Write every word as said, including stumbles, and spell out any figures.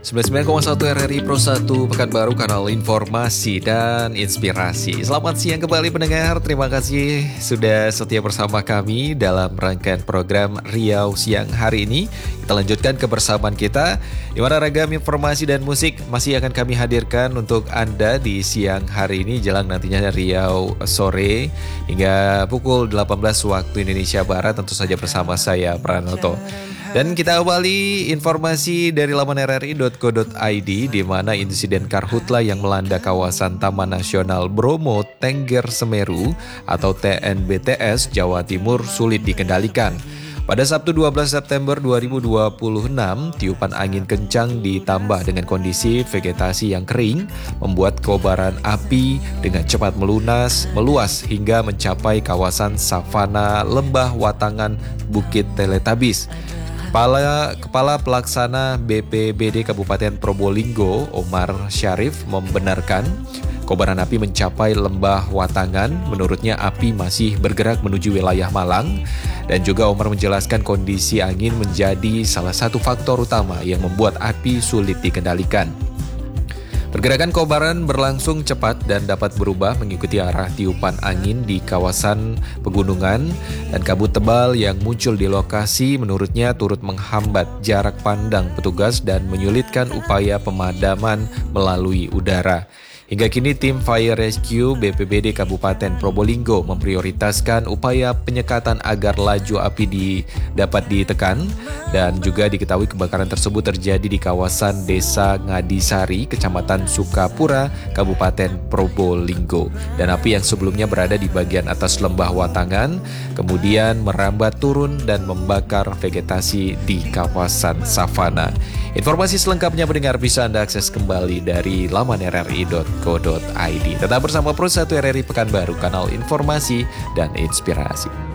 sembilan puluh sembilan koma satu R R I Pro satu Pekanbaru, kanal informasi dan inspirasi. Selamat siang kembali pendengar, terima kasih sudah setia bersama kami dalam rangkaian program Riau Siang hari ini. Kita lanjutkan kebersamaan kita, di mana ragam informasi dan musik masih akan kami hadirkan untuk Anda di siang hari ini, jelang nantinya Riau sore hingga pukul delapan belas waktu Indonesia Barat, tentu saja bersama saya Pranoto. Dan kita awali informasi dari laman r r i dot co dot i d, di mana insiden karhutla yang melanda kawasan Taman Nasional Bromo Tengger Semeru atau T N B T S Jawa Timur sulit dikendalikan. Pada Sabtu dua belas September dua ribu dua puluh enam, tiupan angin kencang ditambah dengan kondisi vegetasi yang kering membuat kobaran api dengan cepat melunas, meluas hingga mencapai kawasan savana Lembah Watangan Bukit Teletabis. Kepala, Kepala Pelaksana B P B D Kabupaten Probolinggo, Omar Syarif, membenarkan kobaran api mencapai Lembah Watangan. Menurutnya api masih bergerak menuju wilayah Malang. Dan juga Omar menjelaskan kondisi angin menjadi salah satu faktor utama yang membuat api sulit dikendalikan. Pergerakan kobaran berlangsung cepat dan dapat berubah mengikuti arah tiupan angin di kawasan pegunungan, dan kabut tebal yang muncul di lokasi menurutnya turut menghambat jarak pandang petugas dan menyulitkan upaya pemadaman melalui udara. Hingga kini tim Fire Rescue B P B D Kabupaten Probolinggo memprioritaskan upaya penyekatan agar laju api di, dapat ditekan, dan juga diketahui kebakaran tersebut terjadi di kawasan Desa Ngadisari, Kecamatan Sukapura, Kabupaten Probolinggo. Dan api yang sebelumnya berada di bagian atas Lembah Watangan kemudian merambat turun dan membakar vegetasi di kawasan savana. Informasi selengkapnya pendengar bisa Anda akses kembali dari laman r r i dot co dot i d. Tetap bersama Pro satu R R I Pekanbaru, kanal informasi dan inspirasi.